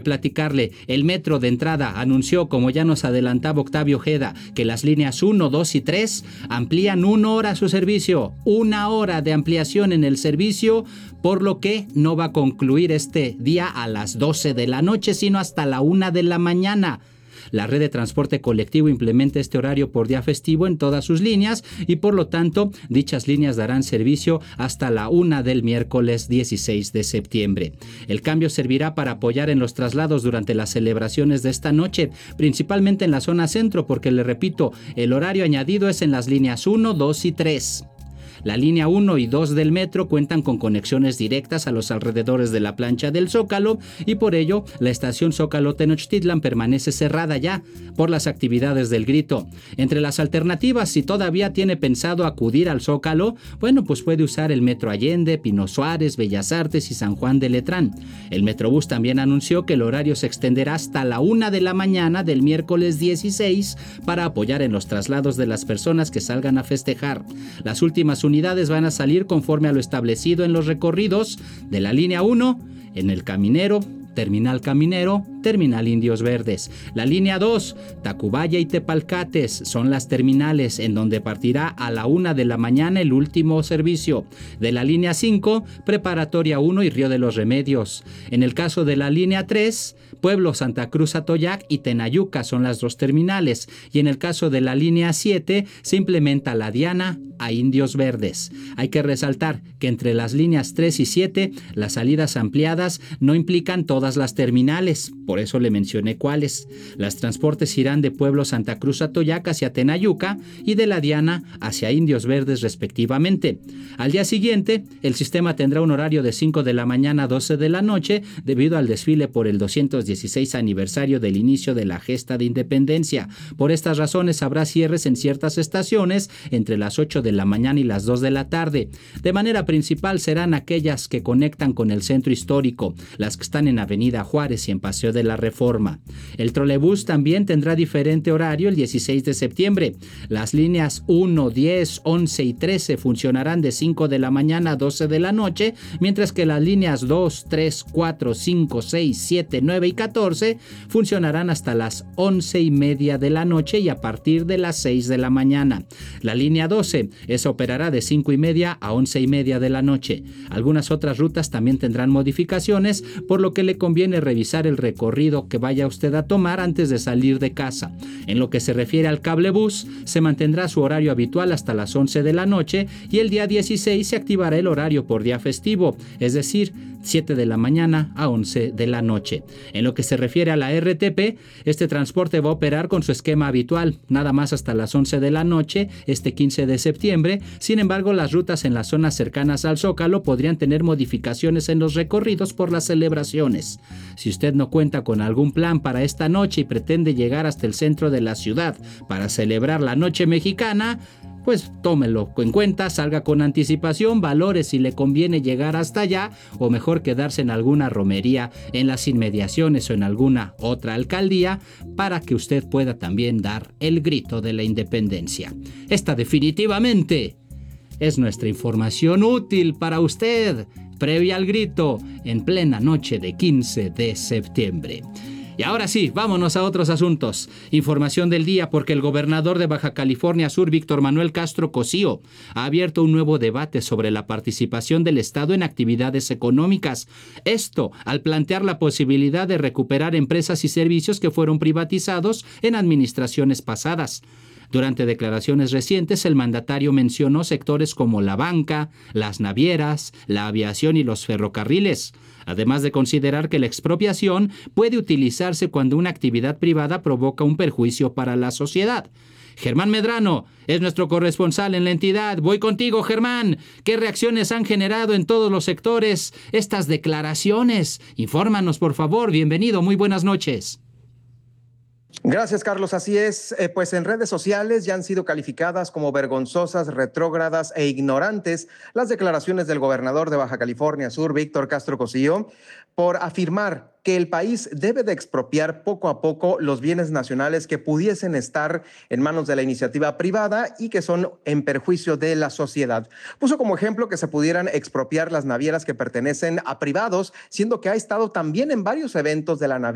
platicarle. El metro de entrada anunció, como ya nos adelantaba Octavio Ojeda, que las líneas 1, 2 y 3 amplían 1 hora su servicio. 1 hora de ampliación en el servicio, por lo que no va a concluir este día a las 12 de la noche, sino hasta la 1 de la mañana. La red de transporte colectivo implementa este horario por día festivo en todas sus líneas y por lo tanto dichas líneas darán servicio hasta la 1 del miércoles 16 de septiembre. El cambio servirá para apoyar en los traslados durante las celebraciones de esta noche, principalmente en la zona centro, porque le repito, el horario añadido es en las líneas 1, 2 y 3. La línea 1 y 2 del metro cuentan con conexiones directas a los alrededores de la plancha del Zócalo y por ello la estación Zócalo-Tenochtitlan permanece cerrada ya por las actividades del Grito. Entre las alternativas, si todavía tiene pensado acudir al Zócalo, bueno, pues puede usar el Metro Allende, Pino Suárez, Bellas Artes y San Juan de Letrán. El Metrobús también anunció que el horario se extenderá hasta la 1 de la mañana del miércoles 16 para apoyar en los traslados de las personas que salgan a festejar. Las últimas unidades van a salir conforme a lo establecido en los recorridos de la línea 1 en el Caminero, Terminal Caminero, Terminal Indios Verdes. La línea 2, Tacubaya y Tepalcates, son las terminales en donde partirá a la 1 de la mañana el último servicio. De la línea 5, Preparatoria 1 y Río de los Remedios. En el caso de la línea 3, Pueblo, Santa Cruz, Atoyac y Tenayuca son las 2 terminales. Y en el caso de la línea 7, se implementa la Diana a Indios Verdes. Hay que resaltar que entre las líneas 3 y 7, las salidas ampliadas no implican todas las terminales, por eso le mencioné cuáles. Las transportes irán de Pueblo Santa Cruz Atoyac hacia Tenayuca y de la Diana hacia Indios Verdes respectivamente. Al día siguiente, el sistema tendrá un horario de 5 de la mañana a 12 de la noche debido al desfile por el 216 aniversario del inicio de la gesta de independencia. Por estas razones habrá cierres en ciertas estaciones entre las 8 de la mañana y las 2 de la tarde. De manera principal serán aquellas que conectan con el centro histórico, las que están en Avenida Juárez y en Paseo de la Reforma. El trolebús también tendrá diferente horario el 16 de septiembre. Las líneas 1, 10, 11 y 13 funcionarán de 5 de la mañana a 12 de la noche, mientras que las líneas 2, 3, 4, 5, 6, 7, 9 y 14 funcionarán hasta las 11:30 de la noche y a partir de las 6 de la mañana. La línea 12, esa operará de 5:30 a 11:30 de la noche. Algunas otras rutas también tendrán modificaciones, por lo que le conviene revisar el recorrido que vaya usted a tomar antes de salir de casa. En lo que se refiere al cablebús, se mantendrá su horario habitual hasta las 11 de la noche y el día 16 se activará el horario por día festivo, es decir, 7 de la mañana a 11 de la noche. En lo que se refiere a la RTP, este transporte va a operar con su esquema habitual, nada más hasta las 11 de la noche, este 15 de septiembre. Sin embargo, las rutas en las zonas cercanas al Zócalo podrían tener modificaciones en los recorridos por las celebraciones. Si usted no cuenta con algún plan para esta noche y pretende llegar hasta el centro de la ciudad para celebrar la Noche Mexicana, pues tómelo en cuenta, salga con anticipación, valore si le conviene llegar hasta allá o mejor quedarse en alguna romería en las inmediaciones o en alguna otra alcaldía para que usted pueda también dar el grito de la independencia. Esta definitivamente es nuestra información útil para usted, previa al grito en plena noche de 15 de septiembre. Y ahora sí, vámonos a otros asuntos. Información del día porque el gobernador de Baja California Sur, Víctor Manuel Castro Cosío, ha abierto un nuevo debate sobre la participación del Estado en actividades económicas. Esto al plantear la posibilidad de recuperar empresas y servicios que fueron privatizados en administraciones pasadas. Durante declaraciones recientes, el mandatario mencionó sectores como la banca, las navieras, la aviación y los ferrocarriles, además de considerar que la expropiación puede utilizarse cuando una actividad privada provoca un perjuicio para la sociedad. Germán Medrano es nuestro corresponsal en la entidad. Voy contigo, Germán. ¿Qué reacciones han generado en todos los sectores estas declaraciones? Infórmanos, por favor. Bienvenido. Muy buenas noches. Gracias, Carlos. Así es, pues en redes sociales ya han sido calificadas como vergonzosas, retrógradas e ignorantes las declaraciones del gobernador de Baja California Sur, Víctor Castro Cosío, por afirmar que el país debe de expropiar poco a poco los bienes nacionales que pudiesen estar en manos de la iniciativa privada y que son en perjuicio de la sociedad. Puso como ejemplo que se pudieran expropiar las navieras que pertenecen a privados, siendo que ha estado también en varios eventos de la naviera